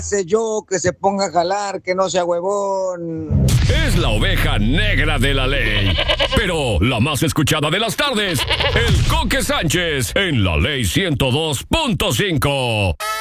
Sé yo que se ponga a jalar, que no sea huevón. Es la oveja negra de la ley, pero la más escuchada de las tardes, el Coque Sánchez en la Ley 102.5.